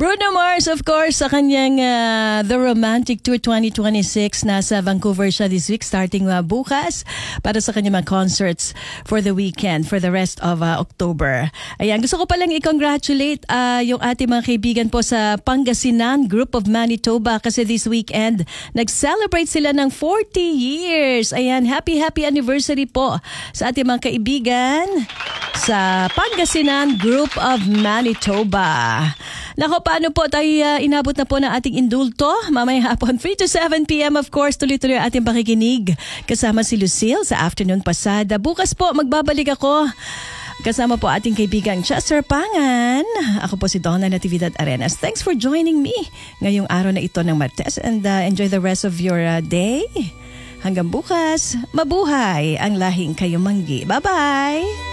Bruno Mars, of course, sa kanyang The Romantic Tour 2026. Nasa Vancouver siya this week, starting bukas para sa kanyang mga concerts for the weekend, for the rest of October. Ayan, gusto ko palang i-congratulate yung ating mga kaibigan po sa Pangasinan Group of Manitoba kasi this weekend, nag-celebrate sila ng 40 years. Ayan, happy anniversary po sa ating mga kaibigan sa Pangasinan Group of Manitoba. Nako, paano po tayo inabot na po ng ating indulto? Mamaya hapon, 3 to 7 p.m. of course, tuloy-tuloy ating pakikinig. Kasama si Lucille sa Afternoon Pasada. Bukas po, magbabalik ako. Kasama po ating kaibigang Chester Pangan. Ako po si Donna Natividad Arenas. Thanks for joining me ngayong araw na ito ng Martes and enjoy the rest of your day. Hanggang bukas, mabuhay ang lahing kayumanggi. Bye-bye!